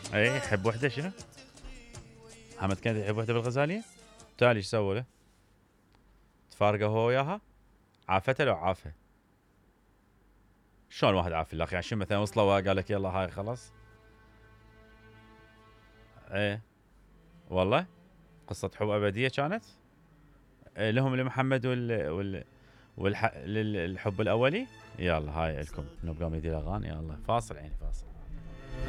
اي يحب وحده شنو؟ محمد كنيدي يحب وحده بالغزاليه؟ تالي ايش سووا له؟ تفارقه هو وياها؟ عافته لو عافه؟ شلون واحد عافي الاخ؟ يعني شو مثلا وصلوا قال لك يلا هاي خلاص؟ ايه والله قصه حب ابديه كانت؟ إيه لهم لمحمد الحب الاولي. يلا هاي لكم نبقى ميدي الاغاني. يلا فاصل عيني فاصل.